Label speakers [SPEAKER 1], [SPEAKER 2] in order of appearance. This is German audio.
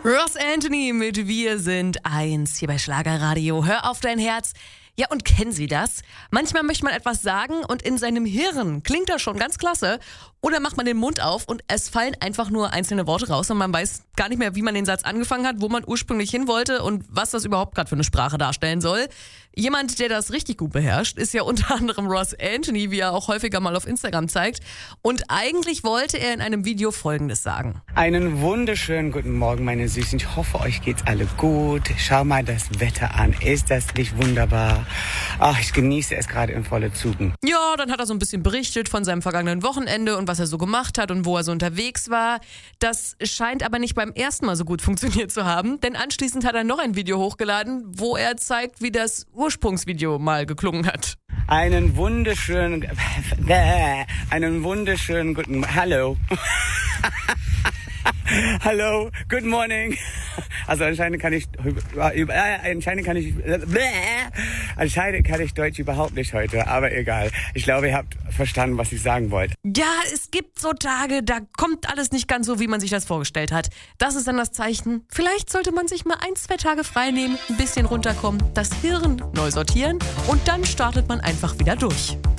[SPEAKER 1] Ross Anthony mit Wir sind eins hier bei Schlagerradio. Hör auf dein Herz. Ja, und kennen Sie das? Manchmal möchte man etwas sagen und in seinem Hirn klingt das schon ganz klasse. Oder macht man den Mund auf und es fallen einfach nur einzelne Worte raus und man weiß gar nicht mehr, wie man den Satz angefangen hat, wo man ursprünglich hin wollte und was das überhaupt gerade für eine Sprache darstellen soll. Jemand, der das richtig gut beherrscht, ist ja unter anderem Ross Anthony, wie er auch häufiger mal auf Instagram zeigt. Und eigentlich wollte er in einem Video Folgendes sagen.
[SPEAKER 2] Einen wunderschönen guten Morgen, meine Süßen. Ich hoffe, euch geht's alle gut. Schau mal das Wetter an. Ist das nicht wunderbar? Ach, ich genieße es gerade in volle Zügen.
[SPEAKER 1] Ja, dann hat er so ein bisschen berichtet von seinem vergangenen Wochenende und was er so gemacht hat und wo er so unterwegs war. Das scheint aber nicht beim ersten Mal so gut funktioniert zu haben, denn anschließend hat er noch ein Video hochgeladen, wo er zeigt, wie das Ursprungsvideo mal geklungen hat.
[SPEAKER 2] Einen wunderschönen guten... Hallo. Hallo, good morning. Also anscheinend kann ich Deutsch überhaupt nicht heute, aber egal. Ich glaube, ihr habt verstanden, was ich sagen wollte.
[SPEAKER 1] Ja, es gibt so Tage, da kommt alles nicht ganz so, wie man sich das vorgestellt hat. Das ist dann das Zeichen. Vielleicht sollte man sich mal 1-2 Tage frei nehmen, ein bisschen runterkommen, das Hirn neu sortieren und dann startet man einfach wieder durch.